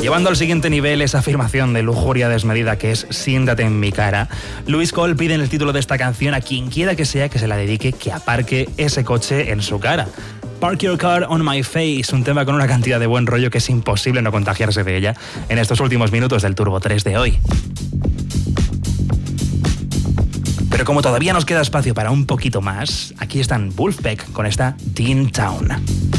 Llevando al siguiente nivel esa afirmación de lujuria desmedida que es siéntate en mi cara, Louis Cole pide en el título de esta canción a quien quiera que sea que se la dedique que aparque ese coche en su cara. Park Your Car on My Face, un tema con una cantidad de buen rollo que es imposible no contagiarse de ella en estos últimos minutos del Turbo 3 de hoy. Pero como todavía nos queda espacio para un poquito más, aquí están Wolfpack con esta Teen Town.